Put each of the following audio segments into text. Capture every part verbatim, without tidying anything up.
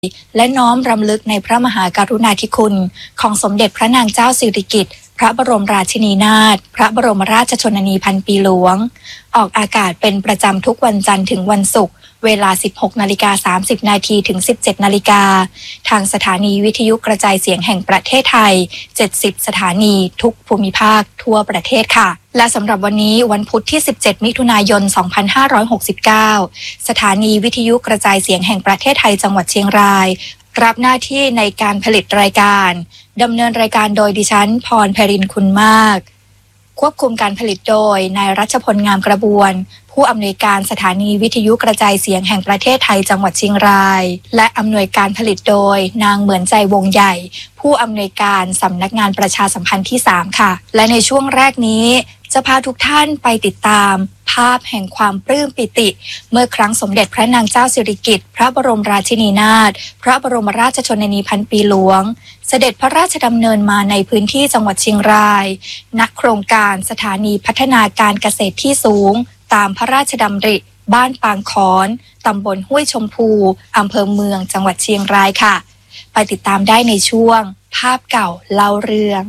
และน้อมรำลึกในพระมหากรุณาธิคุณของสมเด็จพระนางเจ้าสิริกิติ์พระบรมราชินีนาถพระบรมราชชนนีพันปีหลวงออกอากาศเป็นประจำทุกวันจันทร์ถึงวันศุกร์เวลา สิบหกนาฬิกาสามสิบนาทีถึง สิบเจ็ดนาฬิกาทางสถานีวิทยุกระจายเสียงแห่งประเทศไทย เจ็ดสิบ สถานีทุกภูมิภาคทั่วประเทศค่ะและสำหรับวันนี้วันพุธที่ สิบเจ็ด มิถุนายน สองพันห้าร้อยหกสิบเก้า สถานีวิทยุกระจายเสียงแห่งประเทศไทยจังหวัดเชียงรายรับหน้าที่ในการผลิตรายการดำเนินรายการโดยดิฉันพรไพรินทร์คุณมากควบคุมการผลิตโดยนายรัชพลงามกระบวนผู้อำนวยการสถานีวิทยุกระจายเสียงแห่งประเทศไทยจังหวัดเชียงรายและอำนวยการผลิตโดยนางเหมือนใจวงใหญ่ผู้อำนวยการสำนักงานประชาสัมพันธ์ที่สามค่ะและในช่วงแรกนี้จะพาทุกท่านไปติดตามภาพแห่งความปลื้มปิติเมื่อครั้งสมเด็จพระนางเจ้าสิริกิติ์พระบรมราชินีนาถพระบรมราชชนนีพันปีหลวงเสด็จพระราชดำเนินมาในพื้นที่จังหวัดเชียงรายณโครงการสถานีพัฒนาการเกษตรที่สูงตามพระราชดำริบ้านปางขอนตำบลห้วยชมพูอำเภอเมืองจังหวัดเชียงรายค่ะไปติดตามได้ในช่วงภาพเก่าเล่าเรื่อง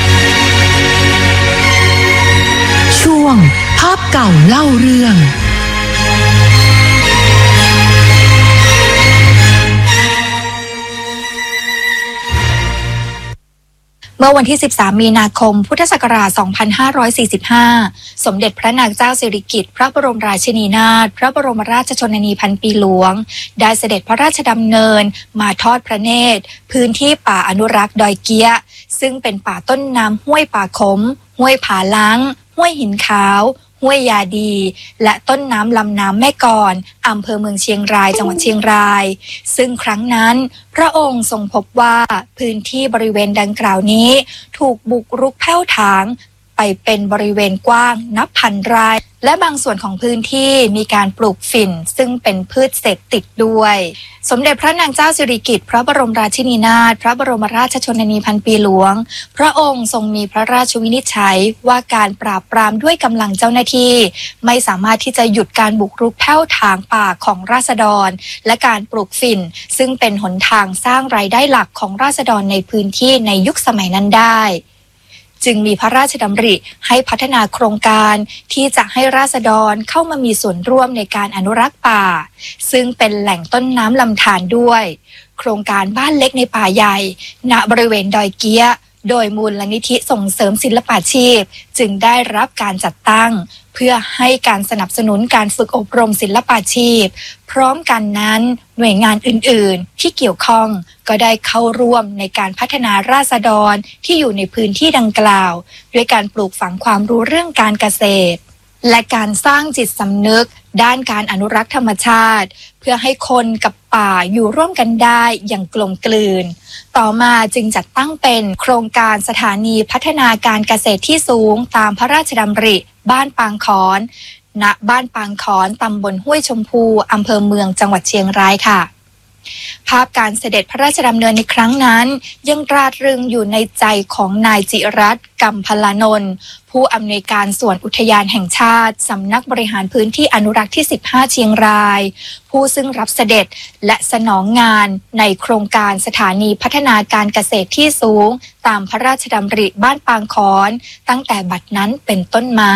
ช่วงภาพเก่าเล่าเรื่องเมื่อวันที่ สิบสาม มีนาคม พุทธศักราช สองพันห้าร้อยสี่สิบห้า สมเด็จพระนางเจ้าสิริกิติ์พระบรมราชินีนาถพระบรมราชชนนีพันปีหลวงได้เสด็จพระราชดำเนินมาทอดพระเนตรพื้นที่ป่าอนุรักษ์ดอยเกี้ยซึ่งเป็นป่าต้นน้ำห้วยป่าขมห้วยผาล้างห้วยหินขาวห้วยยาดีและต้นน้ำลำน้ำแม่กลอำเภอเมืองเชียงรายจังหวัดเชียงรายซึ่งครั้งนั้นพระองค์ทรงพบว่าพื้นที่บริเวณดังกล่าวนี้ถูกบุกรุกแผ่วถางไปเป็นบริเวณกว้างนับพันไร่และบางส่วนของพื้นที่มีการปลูกฝิ่นซึ่งเป็นพืชเศรษฐกิจด้วยสมเด็จพระนางเจ้าสิริกิติ์พระบรมราชินีนาถพระบรมราชชนนีพันปีหลวงพระองค์ทรงมีพระราชวินิจฉัยว่าการปราบปรามด้วยกำลังเจ้าหน้าที่ไม่สามารถที่จะหยุดการบุกรุกแผ่วถางป่าของราษฎรและการปลูกฝิ่นซึ่งเป็นหนทางสร้างรายได้หลักของราษฎรในพื้นที่ในยุคสมัยนั้นได้จึงมีพระราชดำริให้พัฒนาโครงการที่จะให้ราษฎรเข้ามามีส่วนร่วมในการอนุรักษ์ป่าซึ่งเป็นแหล่งต้นน้ำลำธารด้วยโครงการบ้านเล็กในป่าใหญ่ณบริเวณดอยเกี้ยโดยมูลนิธิส่งเสริมศิลปาชีพจึงได้รับการจัดตั้งเพื่อให้การสนับสนุนการฝึกอบรมศิลปาชีพพร้อมกันนั้นหน่วยงานอื่นๆที่เกี่ยวข้องก็ได้เข้าร่วมในการพัฒนาราษฎรที่อยู่ในพื้นที่ดังกล่าวด้วยการปลูกฝังความรู้เรื่องการเกษตรและการสร้างจิตสำนึกด้านการอนุรักษ์ธรรมชาติเพื่อให้คนกับป่าอยู่ร่วมกันได้อย่างกลมกลืนต่อมาจึงจัดตั้งเป็นโครงการสถานีพัฒนาการเกษตรที่สูงตามพระราชดำริบ้านปางขอนณบ้านปางขอนตำบลห้วยชมพูอำเภอเมืองจังหวัดเชียงรายค่ะภาพการเสด็จพระราชดำเนินในครั้งนั้นยังตราตรึงอยู่ในใจของนายจิรัตน์กำพลานนท์ผู้อำนวยการส่วนอุทยานแห่งชาติสำนักบริหารพื้นที่อนุรักษ์ที่สิบห้าเชียงรายผู้ซึ่งรับเสด็จและสนองงานในโครงการสถานีพัฒนาการเกษตรที่สูงตามพระราชดำริบ้านปางขอนตั้งแต่บัดนั้นเป็นต้นมา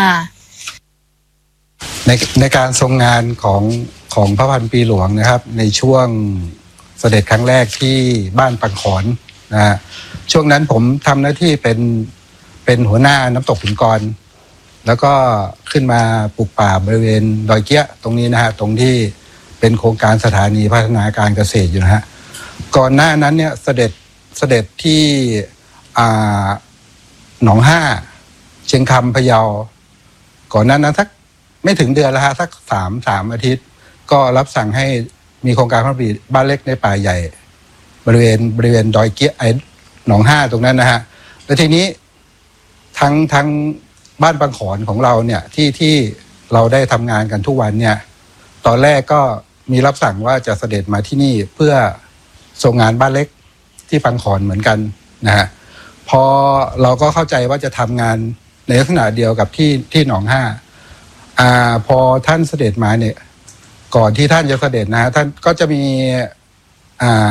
ในในการทรงงานของของพระพันปีหลวงนะครับในช่วงเสด็จครั้งแรกที่บ้านปางขอนนะฮะช่วงนั้นผมทำหน้าที่เป็นเป็นหัวหน้าน้ำตกหินกรแล้วก็ขึ้นมาปลูกป่าบริเวณดอยเกี้ยตรงนี้นะฮะตรงที่เป็นโครงการสถานีพัฒนาการเกษตรอยู่นะฮะก่อนหน้านั้นเนี่ยเสด็จเสด็จที่อ่าหนองห้าเชียงคำพะเยาก่อนหน้านั้นสักไม่ถึงเดือนแล้วฮะสักสามสามอาทิตย์ก็รับสั่งให้มีโครงการพระราชดำริบ้านเล็กในป่าใหญ่บริเวณบริเวณดอยเกี้ยไอหนองห้าตรงนั้นนะฮะแล้วทีนี้ทั้งทั้งบ้านบางขอนของเราเนี่ยที่ที่เราได้ทำงานกันทุกวันเนี่ยตอนแรกก็มีรับสั่งว่าจะเสด็จมาที่นี่เพื่อส่งงานบ้านเล็กที่บางขอนเหมือนกันนะฮะพอเราก็เข้าใจว่าจะทำงานในลักษณะเดียวกับที่ที่หนองห้าอ่าพอท่านเสด็จมาเนี่ยก่อนที่ท่านจะเสด็จนะฮะท่านก็จะมีอ่า